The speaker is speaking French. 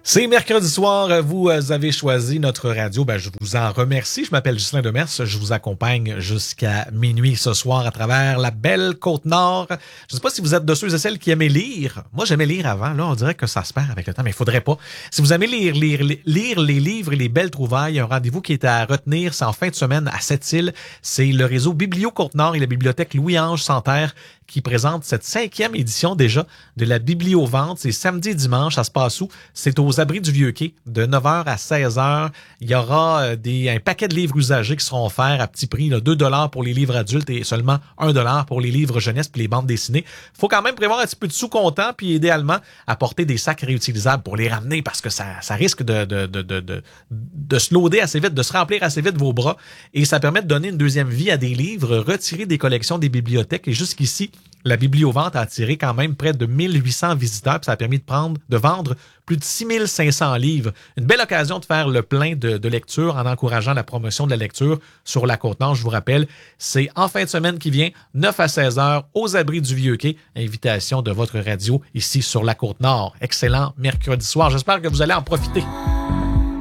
C'est mercredi soir, vous avez choisi notre radio, je vous en remercie. Je m'appelle Ghislain Demers, je vous accompagne jusqu'à minuit ce soir à travers la belle Côte-Nord. Je ne sais pas si vous êtes de ceux et celles qui aimaient lire. Moi, j'aimais lire avant, là, on dirait que ça se perd avec le temps, mais il faudrait pas. Si vous aimez lire les livres et les belles trouvailles, un rendez-vous qui est à retenir, c'est en fin de semaine à Sept-Îles. C'est le réseau Biblio Côte-Nord et la bibliothèque Louis-Ange Santerre qui présente cette 5e édition déjà de la Bibliovente. C'est samedi et dimanche, ça se passe où? C'est aux Abris du Vieux-Quai, de 9h à 16h. Il y aura un paquet de livres usagés qui seront offerts à petit prix, là, 2$ pour les livres adultes et seulement 1$ pour les livres jeunesse puis les bandes dessinées. Faut quand même prévoir un petit peu de sous comptant puis idéalement apporter des sacs réutilisables pour les ramener parce que ça risque de se loader assez vite, de se remplir assez vite vos bras et ça permet de donner une deuxième vie à des livres retirés des collections des bibliothèques et jusqu'ici, la Bibliovente a attiré quand même près de 1800 visiteurs puis ça a permis de vendre plus de 6500 livres. Une belle occasion de faire le plein de lecture en encourageant la promotion de la lecture sur la Côte-Nord. Je vous rappelle, c'est en fin de semaine qui vient, 9 à 16 heures, aux Abris du Vieux-Quai. Invitation de votre radio ici sur la Côte-Nord. Excellent mercredi soir. J'espère que vous allez en profiter.